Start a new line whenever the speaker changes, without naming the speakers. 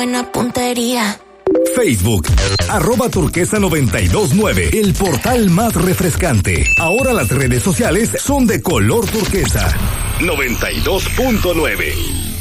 buena puntería.
Facebook, @turquesa929, el portal más refrescante. Ahora las redes sociales son de color turquesa. 92.9.